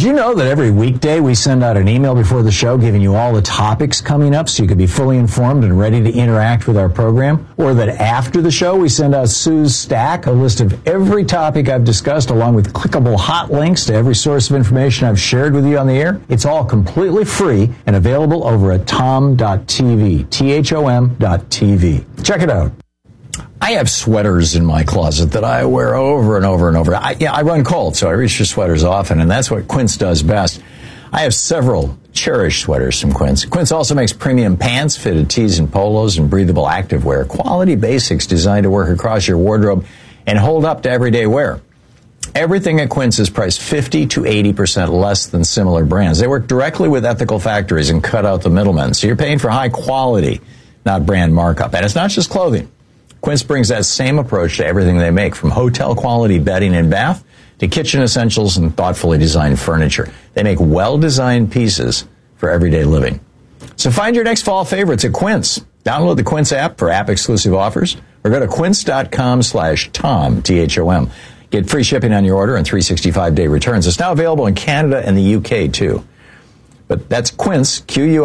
you know that every weekday we send out an email before the show giving you all the topics coming up so you can be fully informed and ready to interact with our program? Or that after the show we send out Sue's Stack, a list of every topic I've discussed along with clickable hot links to every source of information I've shared with you on the air? It's all completely free and available over at tom.tv, THOM.tv. Check it out. I have sweaters in my closet that I wear over and over and over. I run cold, so I reach for sweaters often, and that's what Quince does best. I have several cherished sweaters from Quince. Quince also makes premium pants, fitted tees and polos, and breathable activewear. Quality basics designed to work across your wardrobe and hold up to everyday wear. Everything at Quince is priced 50 to 80% less than similar brands. They work directly with ethical factories and cut out the middlemen, so you're paying for high quality, not brand markup. And it's not just clothing. Quince brings that same approach to everything they make, from hotel-quality bedding and bath to kitchen essentials and thoughtfully designed furniture. They make well-designed pieces for everyday living. So find your next fall favorites at Quince. Download the Quince app for app-exclusive offers or go to quince.com/Tom, T-H-O-M. Get free shipping on your order and 365-day returns. It's now available in Canada and the UK, too. But that's Quince,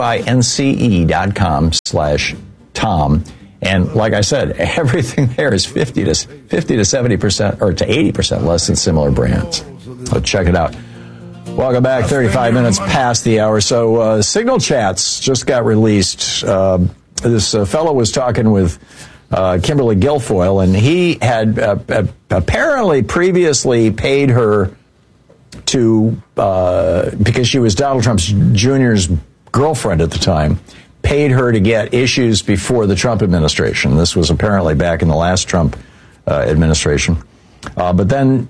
QUINCE.com/Tom. And like I said, everything there is 50 to 70% or to 80% less than similar brands. So check it out. Welcome back. 35 minutes past the hour. So Signal Chats just got released. This fellow was talking with Kimberly Guilfoyle, and he had apparently previously paid her to, because she was Donald Trump Jr.'s girlfriend at the time, paid her to get issues before the Trump administration. This was apparently back in the last Trump administration. But then,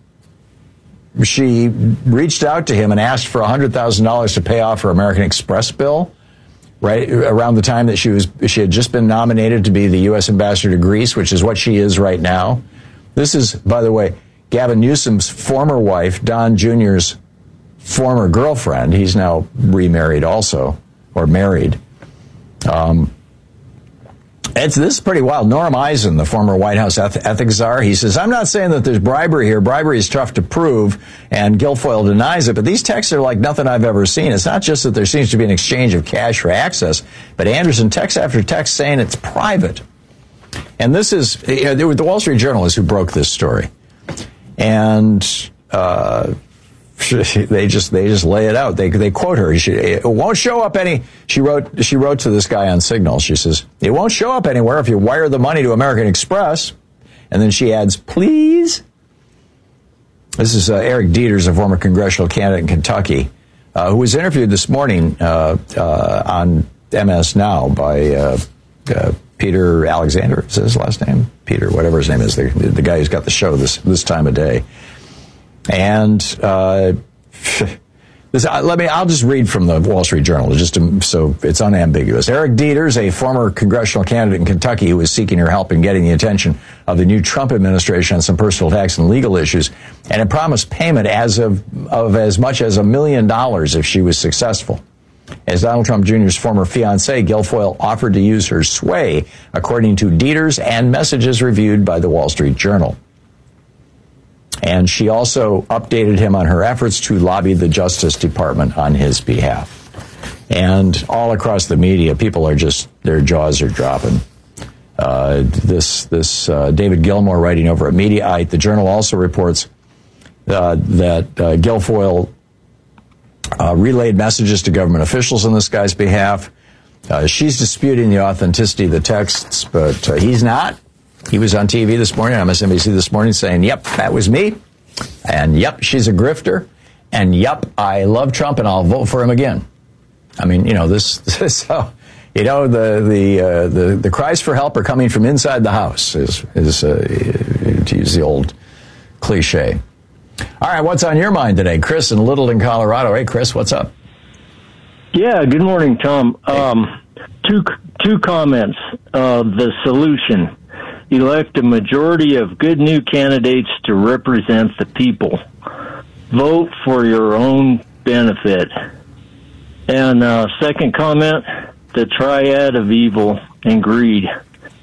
she reached out to him and asked for $100,000 to pay off her American Express bill, right around the time that she had just been nominated to be the U.S. ambassador to Greece, which is what she is right now. This is, by the way, Gavin Newsom's former wife, Don Jr.'s former girlfriend. He's now remarried also, or married. This is pretty wild. Norm Eisen, the former White House ethics czar, he says, I'm not saying that there's bribery here. Bribery is tough to prove, and Guilfoyle denies it, but these texts are like nothing I've ever seen. It's not just that there seems to be an exchange of cash for access, but Anderson text after text saying it's private. And this is, the Wall Street Journal is who broke this story. And they just lay it out. They quote her. It won't show up any. She wrote to this guy on Signal. She says, it won't show up anywhere if you wire the money to American Express. And then she adds, please. This is Eric Dieters, a former congressional candidate in Kentucky, who was interviewed this morning on MS Now by Peter Alexander. Is that his last name? Peter, whatever his name is, the guy who's got the show this time of day. And I'll just read from the Wall Street Journal, so it's unambiguous. Eric Dieters, a former congressional candidate in Kentucky who was seeking her help in getting the attention of the new Trump administration on some personal tax and legal issues, and had promised payment of as much as $1 million if she was successful. As Donald Trump Jr.'s former fiancée, Guilfoyle offered to use her sway, according to Dieters and messages reviewed by the Wall Street Journal. And she also updated him on her efforts to lobby the Justice Department on his behalf. And all across the media, people are their jaws are dropping. This David Gilmour, writing over at Mediaite, the Journal also reports that Guilfoyle relayed messages to government officials on this guy's behalf. She's disputing the authenticity of the texts, but he's not. He was on TV this morning, on MSNBC this morning, saying, yep, that was me. And yep, she's a grifter. And yep, I love Trump and I'll vote for him again. I mean, the cries for help are coming from inside the house, is to use the old cliche. All right, what's on your mind today? Chris in Littleton, Colorado. Hey, Chris, what's up? Yeah, good morning, Tom. Two comments. The solution. Elect a majority of good new candidates to represent the people. Vote for your own benefit. And second comment, the triad of evil and greed.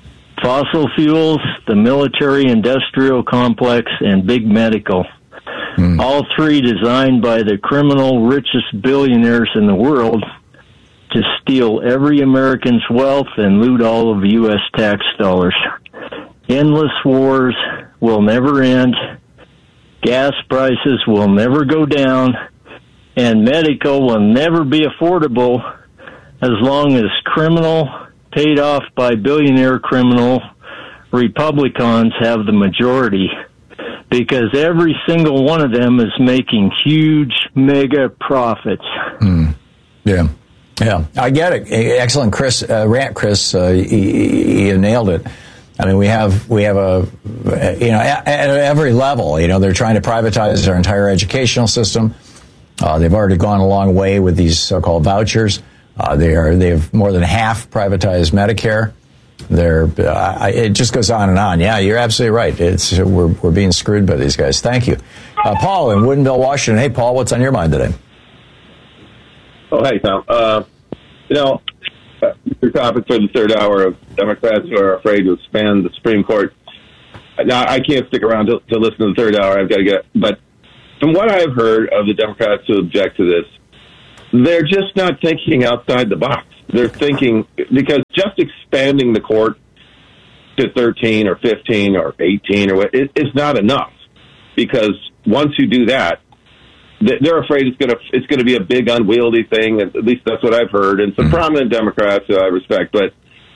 Fossil fuels, the military-industrial complex, and big medical. all three designed by the criminal richest billionaires in the world to steal every American's wealth and loot all of U.S. tax dollars. Endless wars will never end. Gas prices will never go down. And medical will never be affordable as long as criminal, paid off by billionaire criminal Republicans have the majority. Because every single one of them is making huge, mega profits. Yeah. Yeah, I get it. Excellent, Chris. Chris, you nailed it. I mean, we have a, at every level, they're trying to privatize our entire educational system. They've already gone a long way with these so-called vouchers. They've more than half privatized Medicare. It just goes on and on. Yeah, you're absolutely right. We're being screwed by these guys. Thank you. Paul in Woodinville, Washington. Hey, Paul, what's on your mind today? Oh, hey, Tom. Your topic for the third hour of Democrats who are afraid to expand the Supreme Court. Now, I can't stick around to listen to the third hour. I've got to get. But from what I've heard of the Democrats who object to this, they're just not thinking outside the box. They're thinking, because just expanding the court to 13 or 15 or 18 or what is not enough. Because once you do that, they're afraid it's going to be a big unwieldy thing. At least that's what I've heard. And some prominent Democrats I respect, but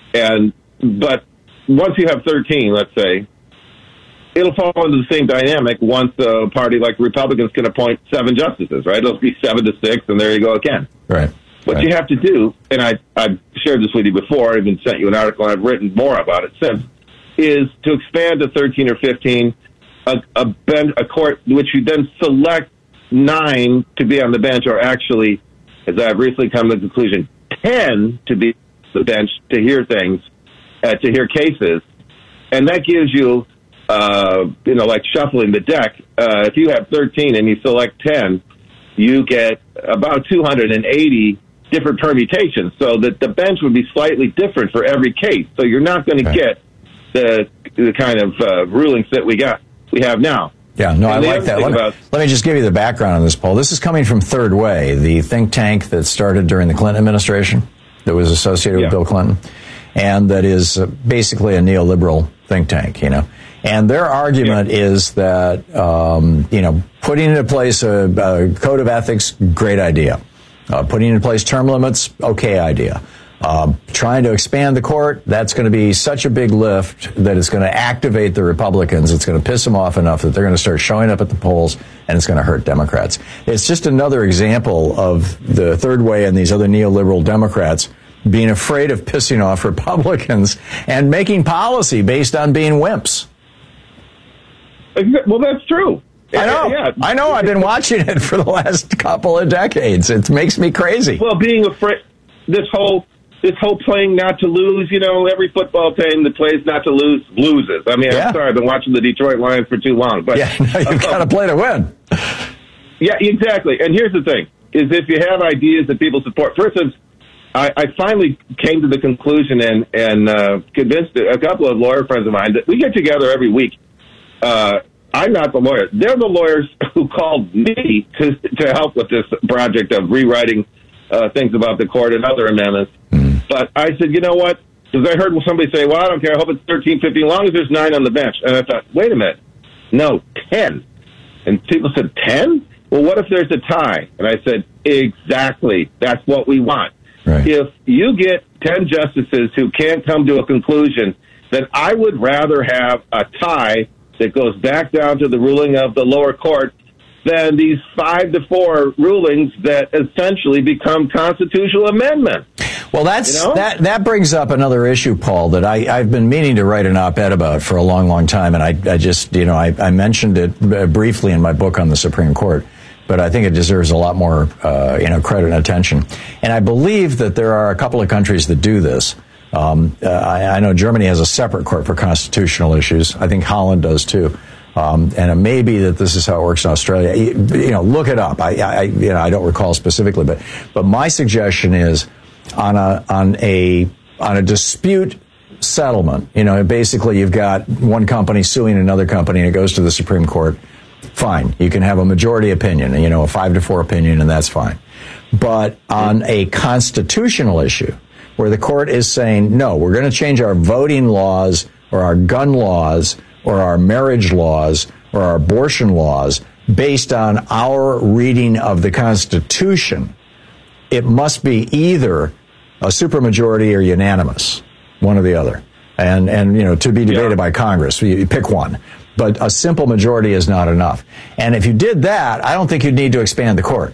once you have 13, let's say, it'll fall into the same dynamic once a party like Republicans can appoint 7 justices, right? It'll be 7-6, and there you go again. Right. What you have to do, and I've shared this with you before, I've even sent you an article, and I've written more about it since, is to expand to 13 or 15, a court which you then select 9 to be on the bench, or actually, as I've recently come to the conclusion, 10 to be on the bench to hear things, to hear cases, and that gives you, like shuffling the deck. If you have 13 and you select 10, you get about 280 different permutations, so that the bench would be slightly different for every case. So you're not going to get the kind of rulings that we have now. Yeah, no, I like that. Let me just give you the background on this, Paul. This is coming from Third Way, the think tank that started during the Clinton administration, that was associated with Bill Clinton, and that is basically a neoliberal think tank, And their argument is that, putting into place a code of ethics, great idea. Putting into place term limits, okay idea. Trying to expand the court, that's going to be such a big lift that it's going to activate the Republicans. It's going to piss them off enough that they're going to start showing up at the polls, and it's going to hurt Democrats. It's just another example of the Third Way and these other neoliberal Democrats being afraid of pissing off Republicans and making policy based on being wimps. Well, that's true. I know. Yeah. I know. I've been watching it for the last couple of decades. It makes me crazy. Well, being afraid, this whole playing not to lose, every football team that plays not to lose loses. I mean, I'm sorry, I've been watching the Detroit Lions for too long. But you've got to play to win. Yeah, exactly. And here's the thing, is if you have ideas that people support, for instance, I finally came to the conclusion and convinced a couple of lawyer friends of mine that we get together every week. I'm not the lawyer. They're the lawyers who called me to help with this project of rewriting things about the court and other amendments. But I said, you know what? Because I heard somebody say, well, I don't care. I hope it's 13, 15, as long as there's 9 on the bench. And I thought, wait a minute. No, 10. And people said, 10? Well, what if there's a tie? And I said, exactly. That's what we want. Right. If you get 10 justices who can't come to a conclusion, then I would rather have a tie that goes back down to the ruling of the lower court than these 5-4 rulings that essentially become constitutional amendments. Well, that brings up another issue, Paul, that I've been meaning to write an op-ed about for a long, long time, and I just, I mentioned it briefly in my book on the Supreme Court, but I think it deserves a lot more, credit and attention. And I believe that there are a couple of countries that do this. I know Germany has a separate court for constitutional issues. I think Holland does too. And it may be that this is how it works in Australia. Look it up. I don't recall specifically, but my suggestion is on a dispute settlement. Basically you've got one company suing another company and it goes to the Supreme Court. fine. You can have a majority opinion, a 5-4 opinion, and that's fine. But on a constitutional issue, where the court is saying, no, we're going to change our voting laws or our gun laws or our marriage laws or our abortion laws based on our reading of the Constitution, it must be either a supermajority or unanimous, one or the other. And to be debated by Congress, you pick one. But a simple majority is not enough. And if you did that, I don't think you'd need to expand the court.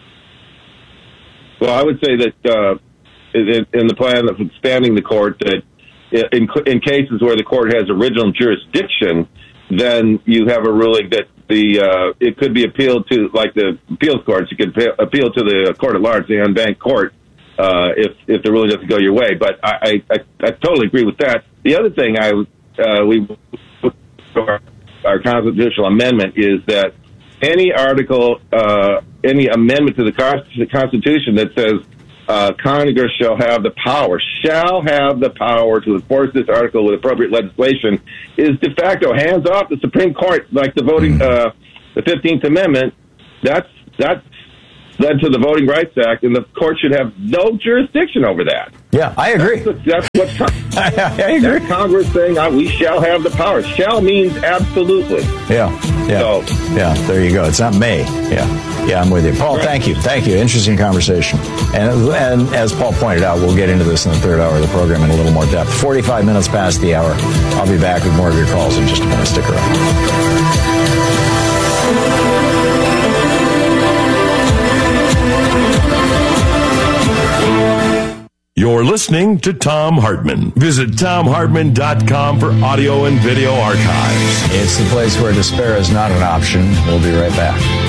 Well, I would say that in the plan of expanding the court, that in cases where the court has original jurisdiction, then you have a ruling that it could be appealed to, like the appeals courts. You could appeal to the court at large, the unbanked court, if the ruling doesn't go your way. But I totally agree with that. The other thing our constitutional amendment is that any article, any amendment to the Constitution that says Congress shall have the power to enforce this article with appropriate legislation is de facto hands off the Supreme Court, like the voting, the 15th Amendment. That's led to the Voting Rights Act, and the court should have no jurisdiction over that. Yeah, I agree. That's what's I agree. That's Congress saying we shall have the power. Shall means absolutely. Yeah. So, there you go. It's not may. Yeah, I'm with you. Paul, thank you. Interesting conversation. And as Paul pointed out, we'll get into this in the third hour of the program in a little more depth. 45 minutes past the hour. I'll be back with more of your calls in just a minute. Stick around. You're listening to Thom Hartmann. Visit ThomHartmann.com for audio and video archives. It's the place where despair is not an option. We'll be right back.